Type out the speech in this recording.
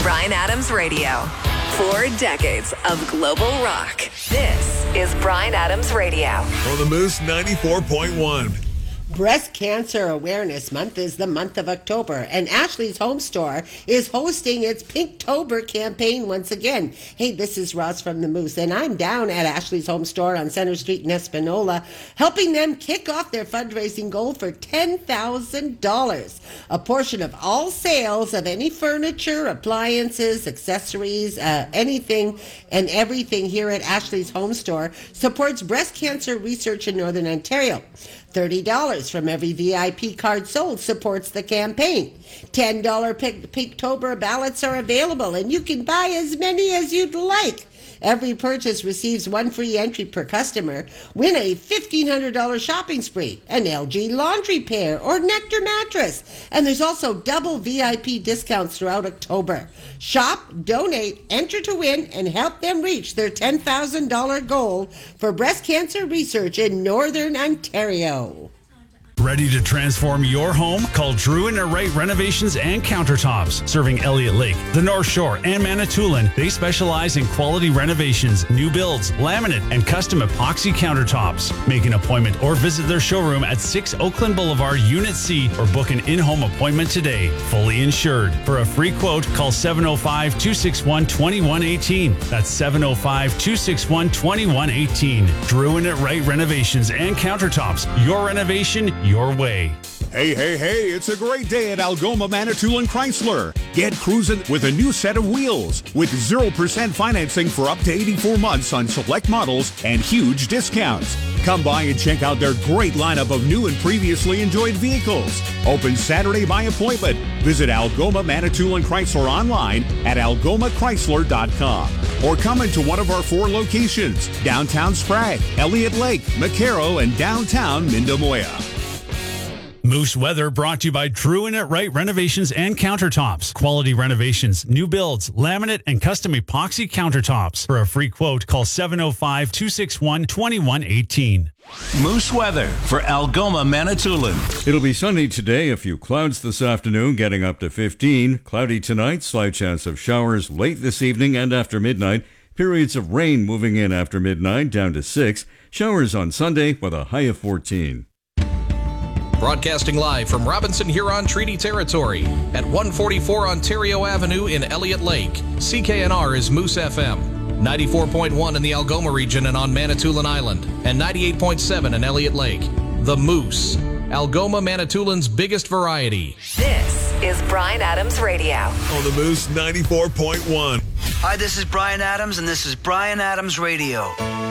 Bryan Adams Radio. 4 decades of global rock. This is Bryan Adams Radio. On the Moose 94.1. Breast Cancer Awareness Month is the month of October, and Ashley's Home Store is hosting its Pinktober campaign once again. Hey, this is Roz from the Moose, and I'm down at Ashley's Home Store on Center Street in Espanola, helping them kick off their fundraising goal for $10,000. A portion of all sales of any furniture, appliances, accessories, anything and everything here at Ashley's Home Store supports breast cancer research in Northern Ontario. $30 from every VIP card sold supports the campaign. $10 Pinktober ballots are available, and you can buy as many as you'd like. Every purchase receives one free entry per customer. Win a $1,500 shopping spree, an LG laundry pair, or Nectar mattress. And there's also double VIP discounts throughout October. Shop, donate, enter to win, and help them reach their $10,000 goal for breast cancer research in Northern Ontario. Ready to transform your home? Call Drew and Wright Renovations and Countertops. Serving Elliott Lake, the North Shore, and Manitoulin, they specialize in quality renovations, new builds, laminate, and custom epoxy countertops. Make an appointment or visit their showroom at 6 Oakland Boulevard, Unit C, or book an in-home appointment today. Fully insured. For a free quote, call 705-261-2118. That's 705-261-2118. Drew and Wright Renovations and Countertops. Your renovation, your way. Hey, it's a great day at Algoma Manitoulin Chrysler. Get cruising with a new set of wheels with 0% financing for up to 84 months on select models and huge discounts. Come by and check out their great lineup of new and previously enjoyed vehicles. Open Saturday by appointment. Visit Algoma Manitoulin Chrysler online at algomachrysler.com or come into one of our 4 locations: downtown Sprague, Elliott Lake, McCarroll, and downtown Mindamoya. Moose Weather brought to you by Drew and Wright Renovations and Countertops. Quality renovations, new builds, laminate, and custom epoxy countertops. For a free quote, call 705-261-2118. Moose Weather for Algoma Manitoulin. It'll be sunny today, a few clouds this afternoon, getting up to 15. Cloudy tonight, slight chance of showers late this evening and after midnight. Periods of rain moving in after midnight, down to 6. Showers on Sunday with a high of 14. Broadcasting live from Robinson Huron Treaty Territory at 144 Ontario Avenue in Elliott Lake. CKNR is Moose FM. 94.1 in the Algoma region and on Manitoulin Island, and 98.7 in Elliott Lake. The Moose, Algoma Manitoulin's biggest variety. This is Bryan Adams Radio. On the Moose 94.1. Hi, this is Bryan Adams, and this is Bryan Adams Radio.